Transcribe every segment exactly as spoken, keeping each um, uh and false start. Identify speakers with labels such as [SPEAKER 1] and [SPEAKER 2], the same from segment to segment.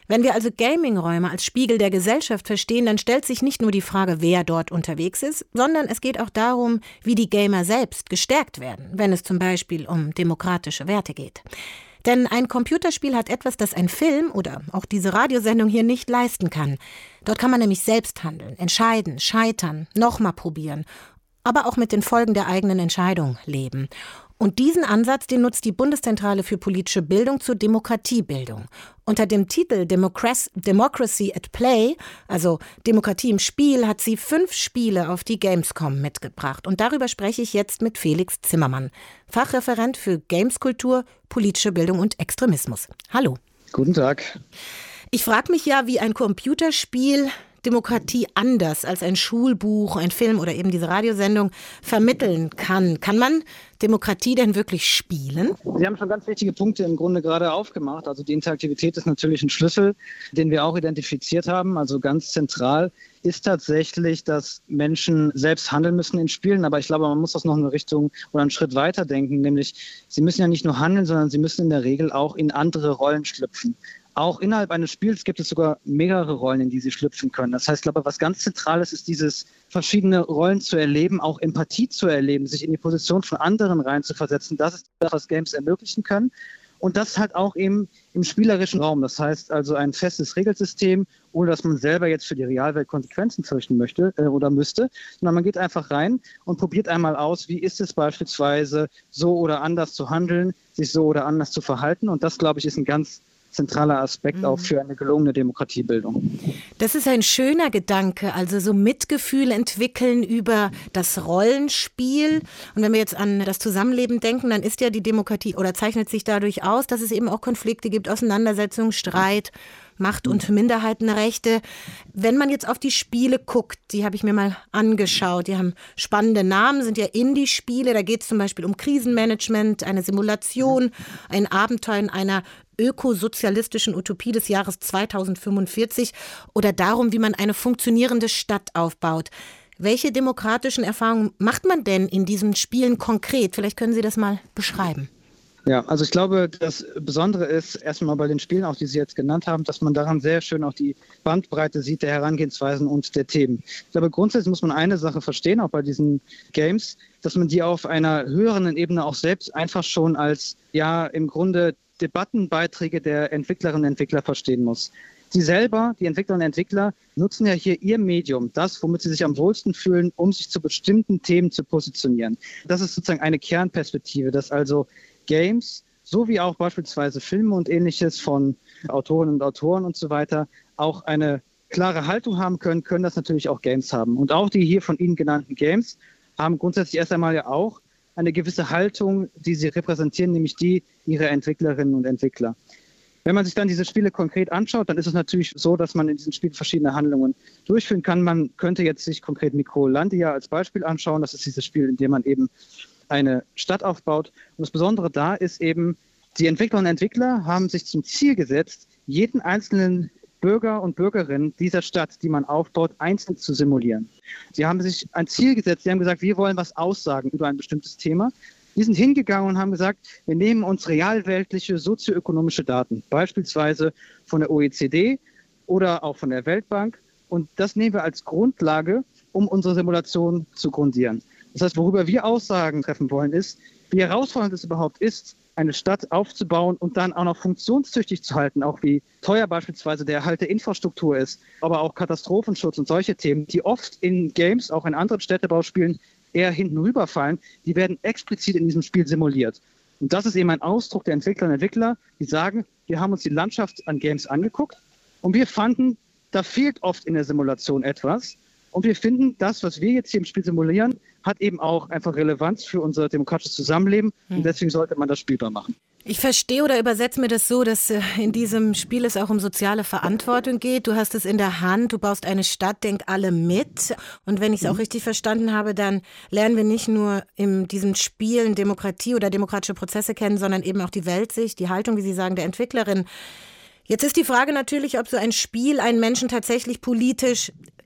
[SPEAKER 1] Wenn wir also Gaming-Räume als Spiegel der Gesellschaft verstehen, dann stellt sich nicht nur die Frage, wer dort unterwegs ist, sondern es geht auch darum, wie die Gamer selbst gestärkt werden, wenn es zum Beispiel um demokratische Werte geht. Denn ein Computerspiel hat etwas, das ein Film oder auch diese Radiosendung hier nicht leisten kann. Dort kann man nämlich selbst handeln, entscheiden, scheitern, nochmal probieren, aber auch mit den Folgen der eigenen Entscheidung leben. Und diesen Ansatz, den nutzt die Bundeszentrale für politische Bildung zur Demokratiebildung. Unter dem Titel Democracy, Democracy at Play, also Demokratie im Spiel, hat sie fünf Spiele auf die Gamescom mitgebracht. Und darüber spreche ich jetzt mit Felix Zimmermann, Fachreferent für Gameskultur, politische Bildung und Extremismus. Hallo.
[SPEAKER 2] Guten Tag.
[SPEAKER 1] Ich frage mich ja, wie ein Computerspiel Demokratie anders als ein Schulbuch, ein Film oder eben diese Radiosendung vermitteln kann. Kann man Demokratie denn wirklich spielen?
[SPEAKER 2] Sie haben schon ganz wichtige Punkte im Grunde gerade aufgemacht. Also die Interaktivität ist natürlich ein Schlüssel, den wir auch identifiziert haben. Also ganz zentral ist tatsächlich, dass Menschen selbst handeln müssen in Spielen. Aber ich glaube, man muss das noch in eine Richtung oder einen Schritt weiter denken. Nämlich, sie müssen ja nicht nur handeln, sondern sie müssen in der Regel auch in andere Rollen schlüpfen. Auch innerhalb eines Spiels gibt es sogar mehrere Rollen, in die sie schlüpfen können. Das heißt, ich glaube, was ganz Zentrales ist, dieses verschiedene Rollen zu erleben, auch Empathie zu erleben, sich in die Position von anderen reinzuversetzen. Das ist das, was Games ermöglichen können. Und das halt auch eben im spielerischen Raum. Das heißt also ein festes Regelsystem, ohne dass man selber jetzt für die Realwelt Konsequenzen fürchten möchte äh, oder müsste, sondern man geht einfach rein und probiert einmal aus, wie ist es beispielsweise, so oder anders zu handeln, sich so oder anders zu verhalten. Und das, glaube ich, ist ein ganz zentraler Aspekt auch für eine gelungene Demokratiebildung.
[SPEAKER 1] Das ist ein schöner Gedanke, also so Mitgefühl entwickeln über das Rollenspiel. Und wenn wir jetzt an das Zusammenleben denken, dann ist ja die Demokratie oder zeichnet sich dadurch aus, dass es eben auch Konflikte gibt, Auseinandersetzungen, Streit, Macht- und Minderheitenrechte. Wenn man jetzt auf die Spiele guckt, die habe ich mir mal angeschaut, die haben spannende Namen, sind ja Indie-Spiele, da geht es zum Beispiel um Krisenmanagement, eine Simulation, ein Abenteuer in einer ökosozialistischen Utopie des Jahres zweitausendfünfundvierzig oder darum, wie man eine funktionierende Stadt aufbaut. Welche demokratischen Erfahrungen macht man denn in diesen Spielen konkret? Vielleicht können Sie das mal beschreiben.
[SPEAKER 2] Ja, also ich glaube, das Besondere ist erstmal bei den Spielen, auch die Sie jetzt genannt haben, dass man daran sehr schön auch die Bandbreite sieht der Herangehensweisen und der Themen. Ich glaube, grundsätzlich muss man eine Sache verstehen, auch bei diesen Games, dass man die auf einer höheren Ebene auch selbst einfach schon als, ja, im Grunde Debattenbeiträge der Entwicklerinnen und Entwickler verstehen muss. Sie selber, die Entwicklerinnen und Entwickler, nutzen ja hier ihr Medium, das, womit sie sich am wohlsten fühlen, um sich zu bestimmten Themen zu positionieren. Das ist sozusagen eine Kernperspektive, dass also Games, so wie auch beispielsweise Filme und Ähnliches von Autorinnen und Autoren und so weiter, auch eine klare Haltung haben können, können das natürlich auch Games haben. Und auch die hier von Ihnen genannten Games haben grundsätzlich erst einmal ja auch eine gewisse Haltung, die sie repräsentieren, nämlich die ihrer Entwicklerinnen und Entwickler. Wenn man sich dann diese Spiele konkret anschaut, dann ist es natürlich so, dass man in diesen Spielen verschiedene Handlungen durchführen kann. Man könnte jetzt sich konkret Microlandia als Beispiel anschauen. Das ist dieses Spiel, in dem man eben eine Stadt aufbaut. Und das Besondere da ist eben, die Entwicklerinnen und Entwickler haben sich zum Ziel gesetzt, jeden einzelnen Bürger und Bürgerinnen dieser Stadt, die man aufbaut, einzeln zu simulieren. Sie haben sich ein Ziel gesetzt, sie haben gesagt, wir wollen was aussagen über ein bestimmtes Thema. Die sind hingegangen und haben gesagt, wir nehmen uns realweltliche sozioökonomische Daten, beispielsweise von der O E C D oder auch von der Weltbank, und das nehmen wir als Grundlage, um unsere Simulation zu grundieren. Das heißt, worüber wir Aussagen treffen wollen, ist, wie herausfordernd es überhaupt ist, eine Stadt aufzubauen und dann auch noch funktionstüchtig zu halten, auch wie teuer beispielsweise der Erhalt der Infrastruktur ist, aber auch Katastrophenschutz und solche Themen, die oft in Games, auch in anderen Städtebauspielen, eher hinten rüberfallen, die werden explizit in diesem Spiel simuliert. Und das ist eben ein Ausdruck der Entwicklerinnen und Entwickler, die sagen, wir haben uns die Landschaft an Games angeguckt und wir fanden, da fehlt oft in der Simulation etwas. Und wir finden, das, was wir jetzt hier im Spiel simulieren, hat eben auch einfach Relevanz für unser demokratisches Zusammenleben. Und deswegen sollte man das spielbar machen.
[SPEAKER 1] Ich verstehe oder übersetze mir das so, dass in diesem Spiel es auch um soziale Verantwortung geht. Du hast es in der Hand, du baust eine Stadt, denk alle mit. Und wenn ich es auch richtig verstanden habe, dann lernen wir nicht nur in diesen Spielen Demokratie oder demokratische Prozesse kennen, sondern eben auch die Weltsicht, die Haltung, wie Sie sagen, der Entwicklerin. Jetzt ist die Frage natürlich, ob so ein Spiel einen Menschen tatsächlich politisch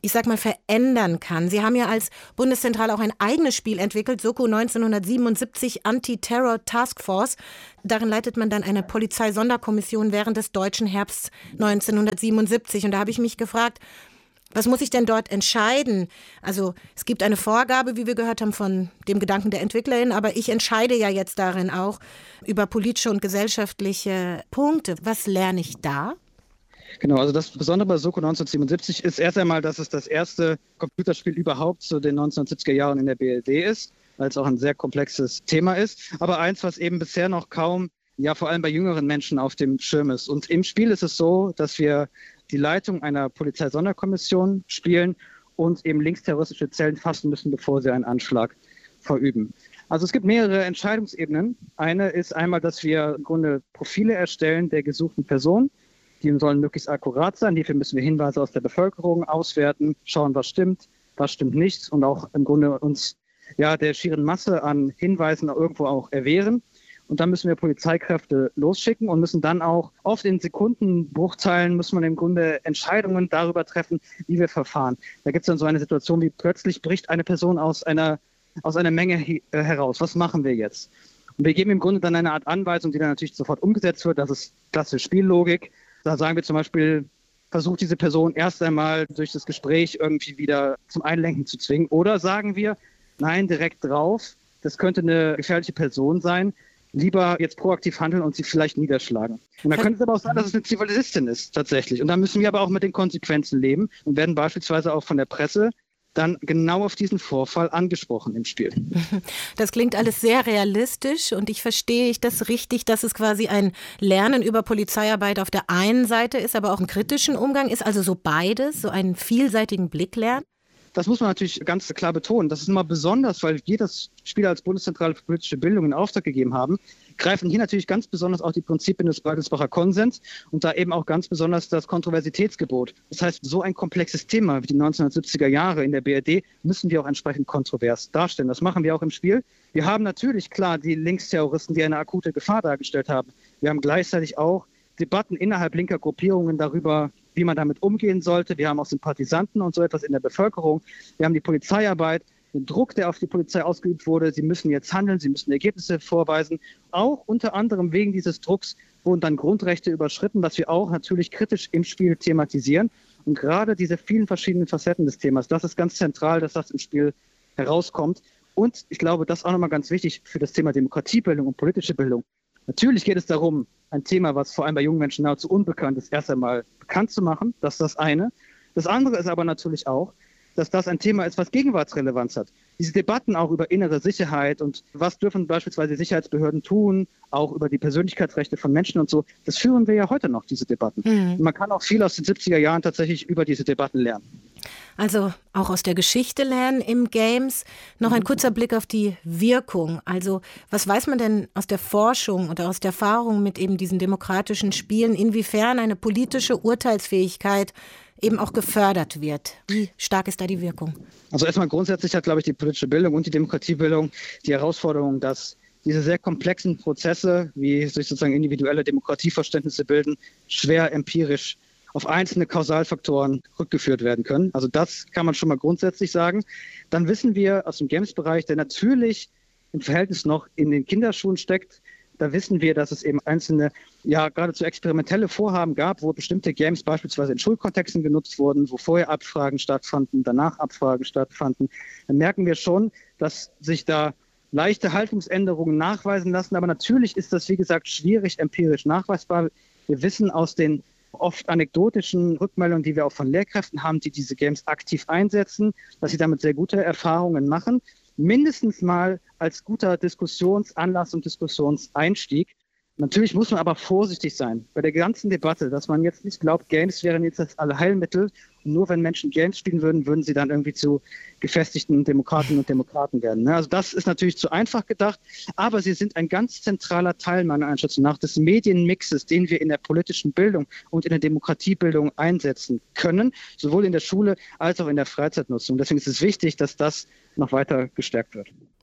[SPEAKER 1] ich sag mal, verändern kann. Sie haben ja als Bundeszentrale auch ein eigenes Spiel entwickelt, Soko neunzehnhundertsiebenundsiebzig Anti-Terror Task Force. Darin leitet man dann eine Polizeisonderkommission während des deutschen Herbsts neunzehnhundertsiebenundsiebzig. Und da habe ich mich gefragt, was muss ich denn dort entscheiden? Also es gibt eine Vorgabe, wie wir gehört haben, von dem Gedanken der Entwicklerin, aber ich entscheide ja jetzt darin auch über politische und gesellschaftliche Punkte. Was lerne ich da?
[SPEAKER 2] Genau, also das Besondere bei Soko neunzehnhundertsiebenundsiebzig ist erst einmal, dass es das erste Computerspiel überhaupt zu den neunzehnhundertsiebziger Jahren in der B R D ist, weil es auch ein sehr komplexes Thema ist. Aber eins, was eben bisher noch kaum, ja vor allem bei jüngeren Menschen auf dem Schirm ist. Und im Spiel ist es so, dass wir die Leitung einer Polizeisonderkommission spielen und eben linksterroristische Zellen fassen müssen, bevor sie einen Anschlag verüben. Also es gibt mehrere Entscheidungsebenen. Eine ist einmal, dass wir im Grunde Profile erstellen der gesuchten Person. Die sollen möglichst akkurat sein. Hierfür müssen wir Hinweise aus der Bevölkerung auswerten, schauen, was stimmt, was stimmt nicht und auch im Grunde uns ja, der schieren Masse an Hinweisen irgendwo auch erwehren. Und dann müssen wir Polizeikräfte losschicken und müssen dann auch oft in Sekundenbruchteilen muss man im Grunde Entscheidungen darüber treffen, wie wir verfahren. Da gibt es dann so eine Situation, wie plötzlich bricht eine Person aus einer, aus einer Menge he- äh, heraus. Was machen wir jetzt? Und wir geben im Grunde dann eine Art Anweisung, die dann natürlich sofort umgesetzt wird. Das ist klassische Spiellogik. Da sagen wir zum Beispiel, versucht diese Person erst einmal durch das Gespräch irgendwie wieder zum Einlenken zu zwingen. Oder sagen wir, nein, direkt drauf, das könnte eine gefährliche Person sein. Lieber jetzt proaktiv handeln und sie vielleicht niederschlagen. Und da könnte es aber auch sein, dass es eine Zivilistin ist, tatsächlich. Und da müssen wir aber auch mit den Konsequenzen leben und werden beispielsweise auch von der Presse dann genau auf diesen Vorfall angesprochen im Spiel.
[SPEAKER 1] Das klingt alles sehr realistisch und ich verstehe ich das richtig, dass es quasi ein Lernen über Polizeiarbeit auf der einen Seite ist, aber auch einen kritischen Umgang ist, also so beides, so einen vielseitigen Blick lernen?
[SPEAKER 2] Das muss man natürlich ganz klar betonen. Das ist immer besonders, weil wir das Spiel als Bundeszentrale für politische Bildung in Auftrag gegeben haben, greifen hier natürlich ganz besonders auch die Prinzipien des Bergelsbacher Konsens und da eben auch ganz besonders das Kontroversitätsgebot. Das heißt, so ein komplexes Thema wie die neunzehnhundertsiebziger Jahre in der B R D müssen wir auch entsprechend kontrovers darstellen. Das machen wir auch im Spiel. Wir haben natürlich klar die Linksterroristen, die eine akute Gefahr dargestellt haben. Wir haben gleichzeitig auch Debatten innerhalb linker Gruppierungen darüber, wie man damit umgehen sollte. Wir haben auch Sympathisanten und so etwas in der Bevölkerung. Wir haben die Polizeiarbeit, den Druck, der auf die Polizei ausgeübt wurde. Sie müssen jetzt handeln, sie müssen Ergebnisse vorweisen. Auch unter anderem wegen dieses Drucks wurden dann Grundrechte überschritten, was wir auch natürlich kritisch im Spiel thematisieren. Und gerade diese vielen verschiedenen Facetten des Themas, das ist ganz zentral, dass das im Spiel herauskommt. Und ich glaube, das ist auch nochmal ganz wichtig für das Thema Demokratiebildung und politische Bildung. Natürlich geht es darum, ein Thema, was vor allem bei jungen Menschen nahezu unbekannt ist, erst einmal bekannt zu machen. Das ist das eine. Das andere ist aber natürlich auch, dass das ein Thema ist, was Gegenwartsrelevanz hat. Diese Debatten auch über innere Sicherheit und was dürfen beispielsweise Sicherheitsbehörden tun, auch über die Persönlichkeitsrechte von Menschen und so, das führen wir ja heute noch, diese Debatten. Mhm. Und man kann auch viel aus den siebziger Jahren tatsächlich über diese Debatten lernen.
[SPEAKER 1] Also auch aus der Geschichte lernen im Games. Noch ein kurzer Blick auf die Wirkung. Also was weiß man denn aus der Forschung oder aus der Erfahrung mit eben diesen demokratischen Spielen, inwiefern eine politische Urteilsfähigkeit eben auch gefördert wird? Wie stark ist da die Wirkung?
[SPEAKER 2] Also erstmal grundsätzlich hat, glaube ich, die politische Bildung und die Demokratiebildung die Herausforderung, dass diese sehr komplexen Prozesse, wie sich sozusagen individuelle Demokratieverständnisse bilden, schwer empirisch auf einzelne Kausalfaktoren rückgeführt werden können. Also das kann man schon mal grundsätzlich sagen. Dann wissen wir aus dem Games-Bereich, der natürlich im Verhältnis noch in den Kinderschuhen steckt, da wissen wir, dass es eben einzelne, ja geradezu experimentelle Vorhaben gab, wo bestimmte Games beispielsweise in Schulkontexten genutzt wurden, wo vorher Abfragen stattfanden, danach Abfragen stattfanden. Dann merken wir schon, dass sich da leichte Haltungsänderungen nachweisen lassen. Aber natürlich ist das, wie gesagt, schwierig empirisch nachweisbar. Wir wissen aus den oft anekdotischen Rückmeldungen, die wir auch von Lehrkräften haben, die diese Games aktiv einsetzen, dass sie damit sehr gute Erfahrungen machen. Mindestens mal als guter Diskussionsanlass und Diskussionseinstieg. Natürlich muss man aber vorsichtig sein bei der ganzen Debatte, dass man jetzt nicht glaubt, Games wären jetzt das Allheilmittel. Und nur wenn Menschen Games spielen würden, würden sie dann irgendwie zu gefestigten Demokratinnen und Demokraten werden. Also das ist natürlich zu einfach gedacht, aber sie sind ein ganz zentraler Teil meiner Einschätzung nach des Medienmixes, den wir in der politischen Bildung und in der Demokratiebildung einsetzen können, sowohl in der Schule als auch in der Freizeitnutzung. Deswegen ist es wichtig, dass das noch weiter gestärkt wird.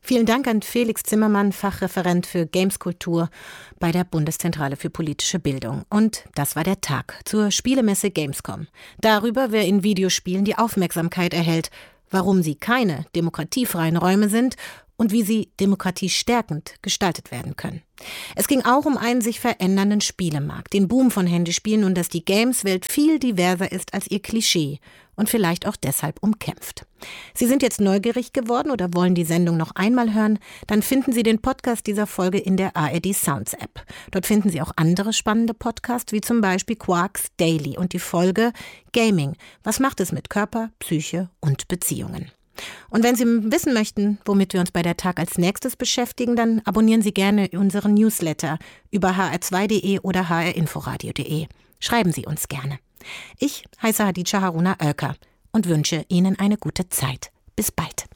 [SPEAKER 1] Vielen Dank an Felix Zimmermann, Fachreferent für Gameskultur bei der Bundeszentrale für politische Bildung. Und das war der Tag zur Spielemesse Gamescom. Darüber, wer in Videospielen die Aufmerksamkeit erhält, warum sie keine demokratiefreien Räume sind und wie sie demokratiestärkend gestaltet werden können. Es ging auch um einen sich verändernden Spielemarkt, den Boom von Handyspielen und dass die Games-Welt viel diverser ist als ihr Klischee und vielleicht auch deshalb umkämpft. Sie sind jetzt neugierig geworden oder wollen die Sendung noch einmal hören? Dann finden Sie den Podcast dieser Folge in der A R D Sounds App. Dort finden Sie auch andere spannende Podcasts, wie zum Beispiel Quarks Daily und die Folge Gaming. Was macht es mit Körper, Psyche und Beziehungen? Und wenn Sie wissen möchten, womit wir uns bei der Tag als nächstes beschäftigen, dann abonnieren Sie gerne unseren Newsletter über h r zwei punkt d e oder h r inforadio punkt d e. Schreiben Sie uns gerne. Ich heiße Hadija Haruna Oelker und wünsche Ihnen eine gute Zeit. Bis bald.